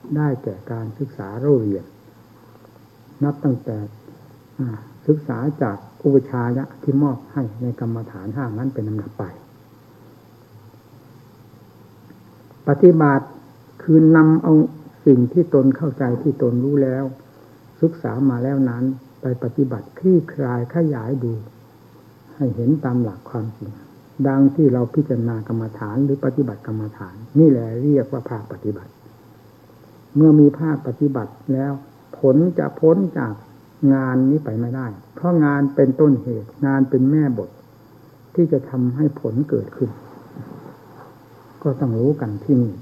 ได้แก่การศึกษาเรียนนับตั้งแต่ศึกษาจากอุปชายะที่มอบให้ในกรรมฐานห้านั้นเป็นลำดับไปปฏิบัติคือนำเอาสิ่งที่ตนเข้าใจที่ตนรู้แล้วศึกษามาแล้วนั้นไปปฏิบัติคลี่คลายขยายดูให้เห็นตามหลักความจริงดังที่เราพิจารณากรรมฐานหรือปฏิบัติกรรมฐานนี่แหละเรียกว่าภาคปฏิบัติเมื่อมีภาคปฏิบัติแล้วผลจะพ้นจากงานนี้ไปไม่ได้เพราะงานเป็นต้นเหตุงานเป็นแม่บทที่จะทำให้ผลเกิดขึ้นก็ต้องรู้กันที่นี่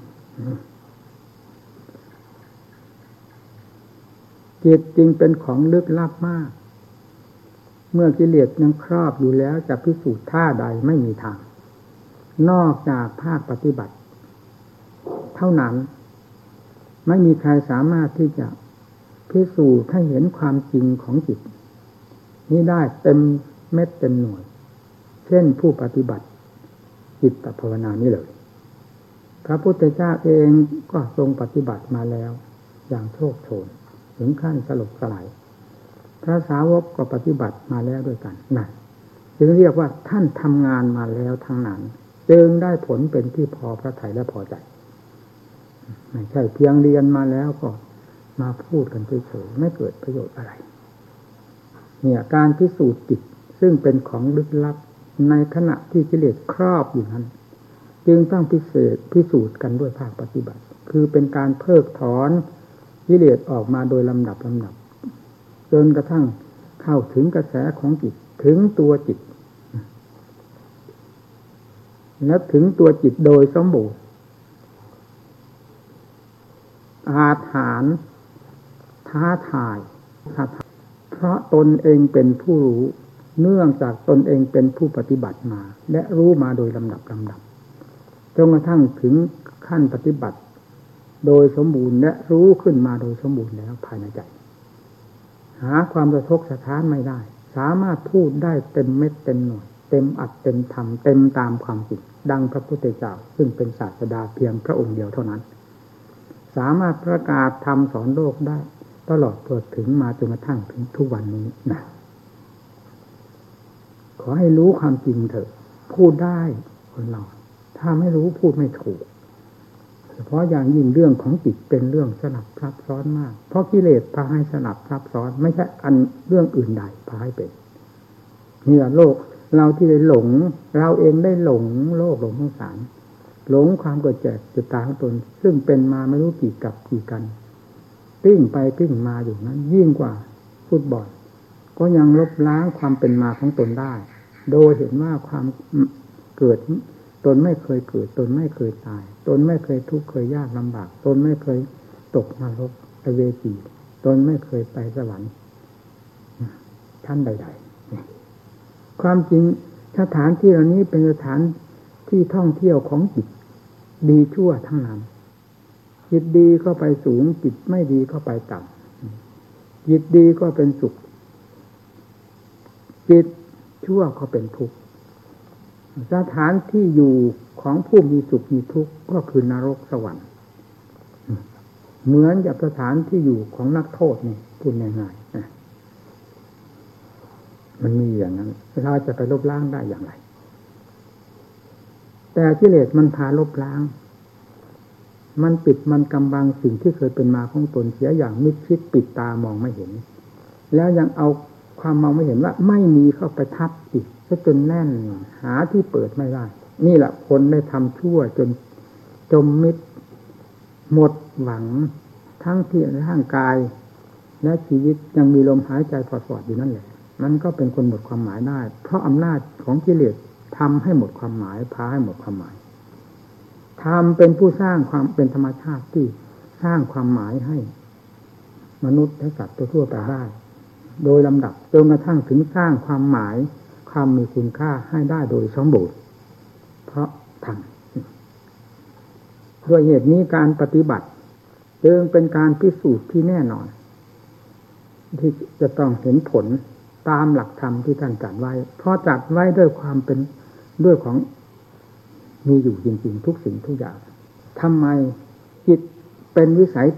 จิตจริงเป็นของลึกลับมากเมื่อกิเลสยังครอบอยู่แล้วจะพิสูจน์ท่าใดไม่มีทางนอกจากภาคปฏิบัติเท่านั้นไม่มีใครสามารถที่จะพิสูจน์ให้เห็นความจริงของจิตนี้ได้เต็มเม็ดเต็มหน่วยเช่นผู้ปฏิบัติจิตภาวนานี้เลยพระพุทธเจ้าเองก็ทรงปฏิบัติมาแล้วอย่างโชคโชนถึงขั้นสลบสลายพระสาวกก็ปฏิบัติมาแล้วด้วยกันนั่นจึงเรียกว่าท่านทำงานมาแล้วทั้งนั้นจึงได้ผลเป็นที่พอพระทัยและพอใจไม่ใช่เพียงเรียนมาแล้วก็มาพูดกันเฉยๆไม่เกิดประโยชน์อะไรเนี่ยการพิสูจน์จิตซึ่งเป็นของลึกลับในขณะที่กิเลสครอบอยู่นั้นจึงต้องพิสูจน์กันด้วยภาคปฏิบัติคือเป็นการเพิกถอนกิเลสออกมาโดยลำดับจนกระทั่งเข้าถึงกระแสของจิตถึงตัวจิตและถึงตัวจิตโดยสมบูรณ์อาถรรพ์ท้าทายเพราะตนเองเป็นผู้รู้เนื่องจากตนเองเป็นผู้ปฏิบัติมาและรู้มาโดยลำดับจนกระทั่งถึงขั้นปฏิบัติโดยสมบูรณ์และรู้ขึ้นมาโดยสมบูรณ์แล้วภายในใจหาความสะทกสะท้านไม่ได้สามารถพูดได้เต็มเม็ดเต็มหน่วยเต็มอัดเต็มทำเต็มตามความจริงดังพระพุทธเจ้าซึ่งเป็นศาสดาเพียงพระองค์เดียวเท่านั้นสามารถประกาศธรรมสอนโลกได้ตลอดจนถึงมาจนกระทั่งถึงทุกวันนี้นะขอให้รู้ความจริงเถอะพูดได้คนเราถ้าไม่รู้พูดไม่ถูกเฉพาะอย่างยิ่งเรื่องของจิตเป็นเรื่องสลับซับซ้อนมากเพราะกิเลสพาให้สลับซับซ้อนไม่ใช่อันเรื่องอื่นใดพาให้เป็นนี่แหละโลกเราที่ได้หลงเราเองได้หลงโลกหลงสงสารหลงความเกิดแก่เจ็บตายของตนซึ่งเป็นมาไม่รู้กี่กับกี่กันปิ้งไปปิ้งมาอยู่นั้นยิ่งกว่าฟุตบอลก็ยังลบล้างความเป็นมาของตนได้โดยเห็นว่าความเกิดตนไม่เคยเกิดตนไม่เคยตายตนไม่เคยทุกข์เคยยากลำบากตนไม่เคยตกนรกอเวจีตนไม่เคยไปสวรรค์ท่านใดๆความจริงสถานที่เหล่านี้เป็นสถานที่ท่องเที่ยวของจิตดีชั่วทั้งนั้นจิตดีก็ไปสูงจิตไม่ดีก็ไปต่ำจิตดีก็เป็นสุขจิตชั่วก็เป็นทุกข์สถานที่อยู่ของผู้มีสุขมีทุกข์ก็คือนรกสวรรค์เหมือนกับสถานที่อยู่ของนักโทษนี่พูดง่ายๆนะมันมีอย่างนั้นเราจะไปลบล้างได้อย่างไรแต่กิเลสมันพาลบล้างมันปิดมันกำบังสิ่งที่เคยเป็นมาของตนเสียอย่างมิดชิดปิดตามองไม่เห็นแล้วยังเอาความมองไม่เห็นว่าไม่มีเข้าไปทับอีกจนแน่นหาที่เปิดไม่ได้นี่แหละคนได้ทำชั่วจนจมมิดหมดหวังทั้งที่ร่างกายและชีวิตยังมีลมหายใจปอดๆอยู่นั่นแหละมันก็เป็นคนหมดความหมายได้เพราะอำนาจของกิเลสทำให้หมดความหมายพาให้หมดความหมายทำเป็นผู้สร้างความเป็นธรรมชาติที่สร้างความหมายให้มนุษย์และสัตว์ทั่วไปได้โดยลำดับจนกระทั่งถึงสร้างความหมายความมีคุณค่าให้ได้โดยสมบูรณ์เพราะทำด้วยเหตุนี้การปฏิบัติจึงเป็นการพิสูจน์ที่แน่นอนที่จะต้องเห็นผลตามหลักธรรมที่ท่านจัดไว้เพราะจัดไว้ด้วยความเป็นด้วยของมีอยู่จริงๆทุกสิ่งทุกอย่างทำไมจิตเป็นวิสัย